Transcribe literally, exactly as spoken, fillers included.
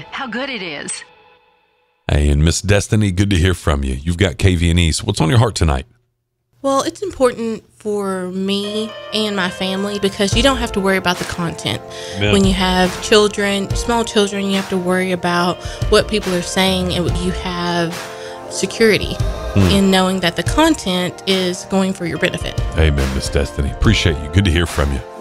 how good it is. Hey, and Miss Destiny, good to hear from you. You've got K V N E. So what's on your heart tonight? Well, it's important for me and my family because you don't have to worry about the content. Yeah. When you have children, small children, you have to worry about what people are saying, and you have security mm. in knowing that the content is going for your benefit. Amen, Miss Destiny. Appreciate you. Good to hear from you.